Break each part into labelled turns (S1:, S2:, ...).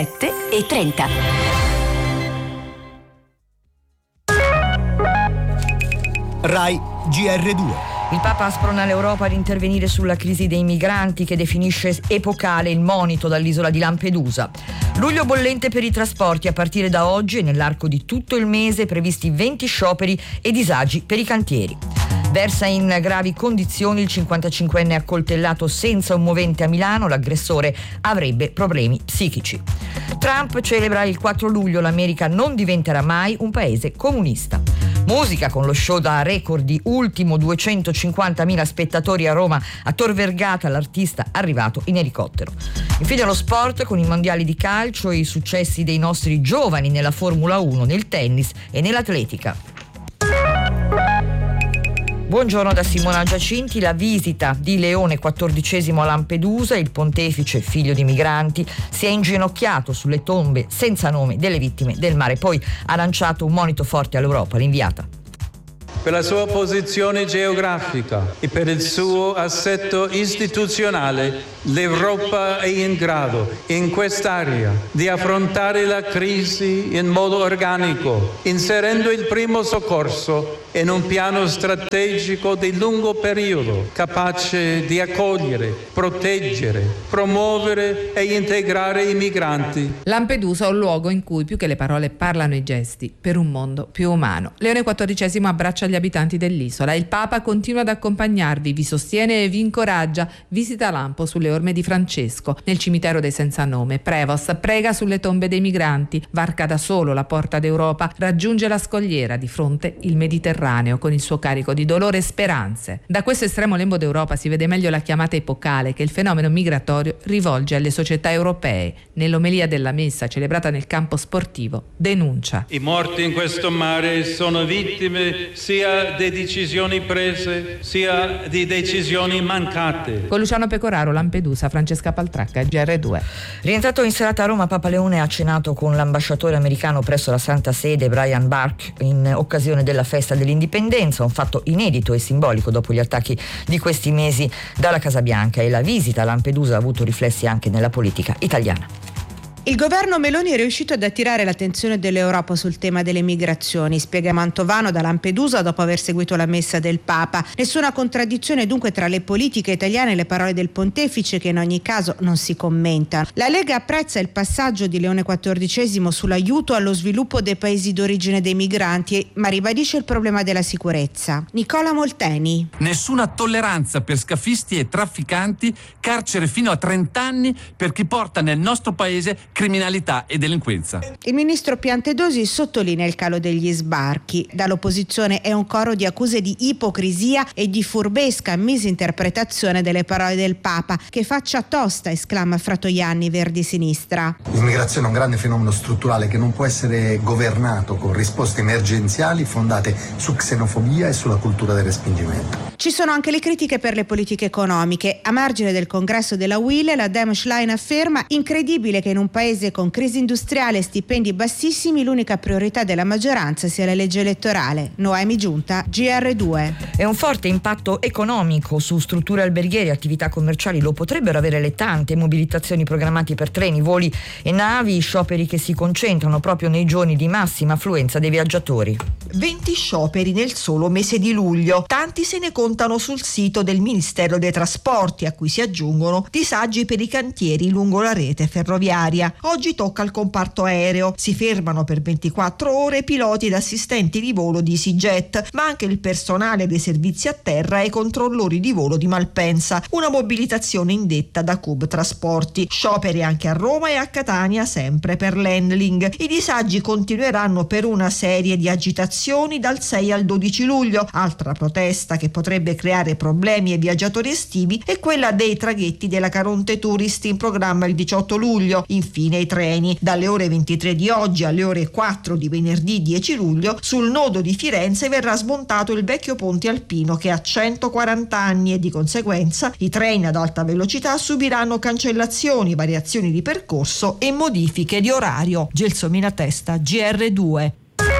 S1: 7:30.
S2: Rai GR2.
S3: Il Papa sprona l'Europa ad intervenire sulla crisi dei migranti, che definisce epocale il monito dall'isola di Lampedusa. Luglio bollente per i trasporti. A partire da oggi e nell'arco di tutto il mese previsti 20 scioperi e disagi per i cantieri. Versa in gravi condizioni il 55enne accoltellato senza un movente a Milano. L'aggressore avrebbe problemi psichici. Trump celebra il 4 luglio. L'America non diventerà mai un paese comunista. Musica con lo show da record di ultimo 250.000 spettatori a Roma. A Tor Vergata l'artista arrivato in elicottero. Infine lo sport con i mondiali di calcio e i successi dei nostri giovani nella Formula 1, nel tennis e nell'atletica. Buongiorno da Simona Giacinti. La visita di Leone XIV a Lampedusa, il pontefice, figlio di migranti, si è inginocchiato sulle tombe senza nome delle vittime del mare. Poi ha lanciato un monito forte all'Europa, l'inviata.
S4: Per la sua posizione geografica e per il suo assetto istituzionale, l'Europa è in grado, in quest'area, di affrontare la crisi in modo organico, inserendo il primo soccorso in un piano strategico di lungo periodo, capace di accogliere, proteggere, promuovere e integrare i migranti.
S5: Lampedusa è un luogo in cui più che le parole parlano i gesti, per un mondo più umano. Leone XIV abbraccia gli abitanti dell'isola. Il Papa continua ad accompagnarvi, vi sostiene e vi incoraggia. Visita Lampo sulle orme di Francesco, nel cimitero dei senza nome. Prevos prega sulle tombe dei migranti, varca da solo la porta d'Europa, raggiunge la scogliera, di fronte il Mediterraneo con il suo carico di dolore e speranze. Da questo estremo lembo d'Europa si vede meglio la chiamata epocale che il fenomeno migratorio rivolge alle società europee. Nell'omelia della messa celebrata nel campo sportivo denuncia:
S4: I morti in questo mare sono vittime sia di decisioni prese sia di decisioni mancate.
S5: Con Luciano Pecoraro, Lampedusa, Francesca Paltracca, GR2.
S3: Rientrato in serata a Roma, Papa Leone ha cenato con l'ambasciatore americano presso la Santa Sede, Brian Burke, in occasione della festa dell'indipendenza, un fatto inedito e simbolico dopo gli attacchi di questi mesi dalla Casa Bianca, e la visita a Lampedusa ha avuto riflessi anche nella politica italiana.
S6: Il governo Meloni è riuscito ad attirare l'attenzione dell'Europa sul tema delle migrazioni, spiega Mantovano da Lampedusa dopo aver seguito la messa del Papa. Nessuna contraddizione dunque tra le politiche italiane e le parole del pontefice, che in ogni caso non si commentano. La Lega apprezza il passaggio di Leone XIV sull'aiuto allo sviluppo dei paesi d'origine dei migranti, ma ribadisce il problema della sicurezza. Nicola Molteni.
S7: Nessuna tolleranza per scafisti e trafficanti, carcere fino a 30 anni per chi porta nel nostro paese criminalità e delinquenza.
S6: Il ministro Piantedosi sottolinea il calo degli sbarchi. Dall'opposizione è un coro di accuse di ipocrisia e di furbesca misinterpretazione delle parole del Papa. Che faccia tosta, esclama Fratoianni, Verdi Sinistra.
S8: L'immigrazione è un grande fenomeno strutturale che non può essere governato con risposte emergenziali fondate su xenofobia e sulla cultura del respingimento.
S6: Ci sono anche le critiche per le politiche economiche. A margine del congresso della UIL, la Dem Schlein afferma: incredibile che in un paese con crisi industriale e stipendi bassissimi l'unica priorità della maggioranza sia la legge elettorale. Noemi Giunta, GR2.
S3: E un forte impatto economico su strutture alberghiere e attività commerciali lo potrebbero avere le tante mobilitazioni programmate per treni, voli e navi, scioperi che si concentrano proprio nei giorni di massima affluenza dei viaggiatori.
S9: 20 scioperi nel solo mese di luglio. Tanti se ne contano sul sito del Ministero dei Trasporti, a cui si aggiungono disagi per i cantieri lungo la rete ferroviaria. Oggi tocca al comparto aereo. Si fermano per 24 ore piloti ed assistenti di volo di EasyJet, ma anche il personale dei servizi a terra e i controllori di volo di Malpensa. Una mobilitazione indetta da Cub Trasporti. Scioperi anche a Roma e a Catania, sempre per l'handling. I disagi continueranno per una serie di agitazioni dal 6 al 12 luglio. Altra protesta che potrebbe creare problemi ai viaggiatori estivi è quella dei traghetti della Caronte Tourist in programma il 18 luglio. Infine i treni. Dalle ore 23 di oggi alle ore 4 di venerdì 10 luglio sul nodo di Firenze verrà smontato il vecchio ponte alpino che ha 140 anni e di conseguenza i treni ad alta velocità subiranno cancellazioni, variazioni di percorso e modifiche di orario. Gelsomina Testa, GR2.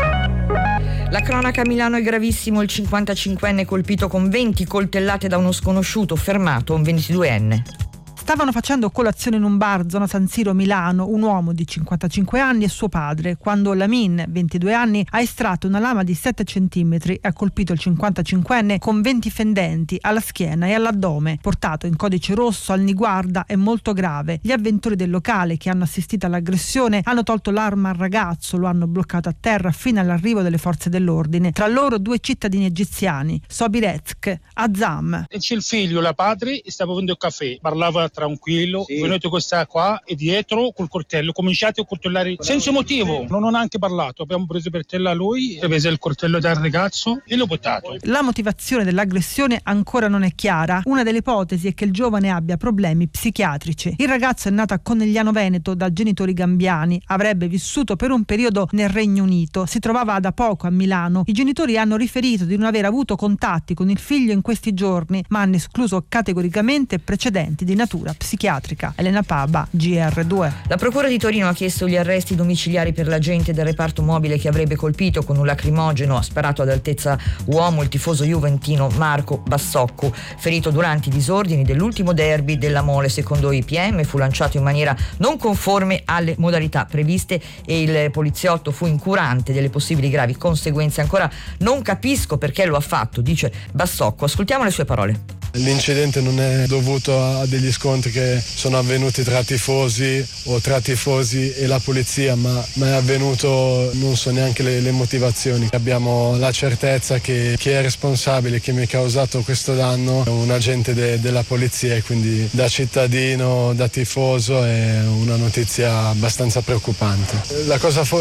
S3: La cronaca a Milano è gravissimo, il 55enne colpito con 20 coltellate da uno sconosciuto, fermato un 22enne.
S1: Stavano facendo colazione in un bar zona San Siro, Milano, un uomo di 55 anni e suo padre, quando Lamin, 22 anni, ha estratto una lama di 7 centimetri e ha colpito il 55enne con 20 fendenti alla schiena e all'addome. Portato in codice rosso al Niguarda è molto grave. Gli avventori del locale che hanno assistito all'aggressione hanno tolto l'arma al ragazzo, lo hanno bloccato a terra fino all'arrivo delle forze dell'ordine. Tra loro 2 cittadini egiziani, Sobirezk, Azam.
S10: C'è il figlio, la padre, stava bevendo il caffè, parlava tranquillo, è venuto questa qua e dietro col coltello, cominciate a coltellare senza motivo, non ho neanche parlato, abbiamo preso per terra lui, ha preso il coltello dal ragazzo e l'ho buttato.
S1: La motivazione dell'aggressione ancora non è chiara. Una delle ipotesi è che il giovane abbia problemi psichiatrici. Il ragazzo è nato a Conegliano Veneto da genitori gambiani, avrebbe vissuto per un periodo nel Regno Unito, si trovava da poco a Milano. I genitori hanno riferito di non aver avuto contatti con il figlio in questi giorni, ma hanno escluso categoricamente precedenti di natura psichiatrica. Elena Paba, GR2.
S3: La Procura di Torino ha chiesto gli arresti domiciliari per l'agente del reparto mobile che avrebbe colpito con un lacrimogeno a sparato ad altezza uomo il tifoso juventino Marco Bassocco, ferito durante i disordini dell'ultimo derby della Mole. Secondo i PM fu lanciato in maniera non conforme alle modalità previste e il poliziotto fu incurante delle possibili gravi conseguenze. Ancora non capisco perché lo ha fatto, dice Bassocco. Ascoltiamo le sue parole.
S11: L'incidente non è dovuto a degli scontri che sono avvenuti tra tifosi o tra tifosi e la polizia, ma è avvenuto, non so neanche le motivazioni. Abbiamo la certezza che chi è responsabile, chi mi ha causato questo danno è un agente della polizia, e quindi da cittadino, da tifoso è una notizia abbastanza preoccupante. La cosa